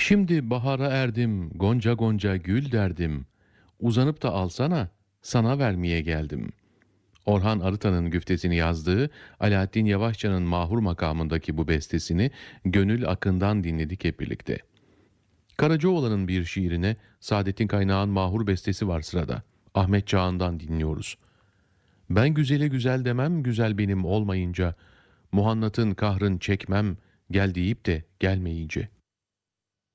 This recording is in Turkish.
Şimdi bahara erdim, gonca gonca gül derdim. Uzanıp da alsana, sana vermeye geldim. Orhan Arıtan'ın güftesini yazdığı, Alaaddin Yavaşça'nın Mahur makamındaki bu bestesini Gönül Akın'dan dinledik hep birlikte. Karacaoğlan'ın bir şiirine Saadettin Kaynağ'ın Mahur bestesi var sırada. Ahmet Çağan'dan dinliyoruz. Ben güzele güzel demem, güzel benim olmayınca. Muhannatın kahrın çekmem, gel deyip de gelmeyince.